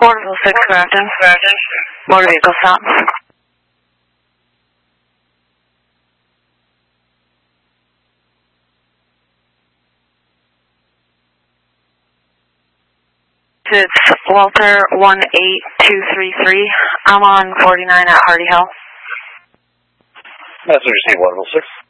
Waterville 6, Grafton. Motor vehicle stop. It's Walter 18233. I'm on 49 at Hardy Hill. Message received, Waterville 6.